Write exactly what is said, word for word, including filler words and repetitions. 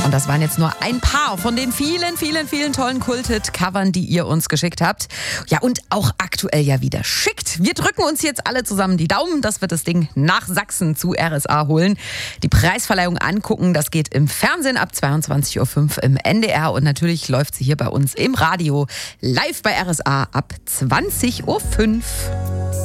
Und das waren jetzt nur ein paar von den vielen, vielen, vielen tollen Kult-Hit-Covern, die ihr uns geschickt habt. Ja, und auch aktuell ja wieder schickt. Wir drücken uns jetzt alle zusammen die Daumen, dass wir das Ding nach Sachsen zu R S A holen. Die Preisverleihung angucken, das geht im Fernsehen ab zweiundzwanzig Uhr fünf im N D R. Und natürlich läuft sie hier bei uns im Radio live bei R S A ab zwanzig Uhr fünf.